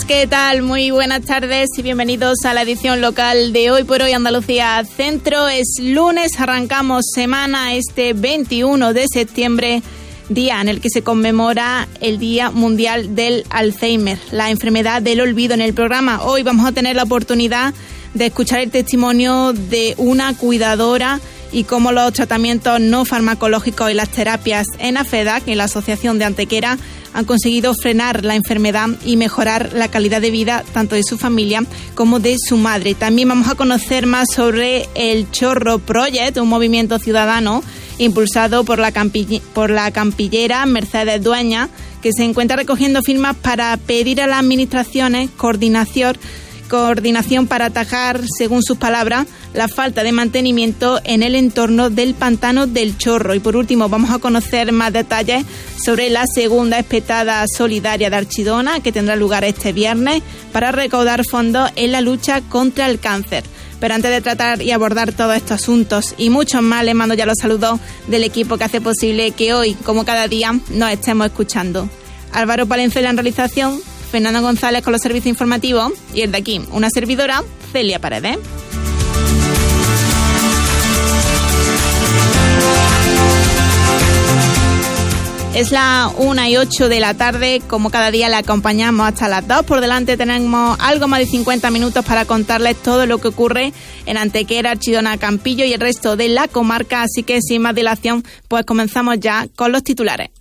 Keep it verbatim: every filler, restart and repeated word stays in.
¿qué tal? Muy buenas tardes y bienvenidos a la edición local de Hoy por Hoy Andalucía Centro. Es lunes, arrancamos semana este veintiuno de septiembre, día en el que se conmemora el Día Mundial del Alzheimer, la enfermedad del olvido. En el programa hoy vamos a tener la oportunidad de escuchar el testimonio de una cuidadora y cómo los tratamientos no farmacológicos y las terapias en AFEDAC, en la Asociación de Antequera, han conseguido frenar la enfermedad y mejorar la calidad de vida tanto de su familia como de su madre. También vamos a conocer más sobre el Chorro Project, un movimiento ciudadano impulsado por la, campi- por la campillera Mercedes Dueña, que se encuentra recogiendo firmas para pedir a las administraciones coordinación coordinación para atajar, según sus palabras, la falta de mantenimiento en el entorno del pantano del Chorro. Y por último vamos a conocer más detalles sobre la segunda espetada solidaria de Archidona, que tendrá lugar este viernes para recaudar fondos en la lucha contra el cáncer. Pero antes de tratar y abordar todos estos asuntos y muchos más, les mando ya los saludos del equipo que hace posible que hoy, como cada día, nos estemos escuchando. Álvaro Palenzuela en realización, Fernando González con los servicios informativos y el de aquí, una servidora, Celia Paredes. Es la una y ocho de la tarde, como cada día le acompañamos hasta las dos. Por delante tenemos algo más de cincuenta minutos para contarles todo lo que ocurre en Antequera, Archidona, Campillo y el resto de la comarca. Así que sin más dilación, pues comenzamos ya con los titulares.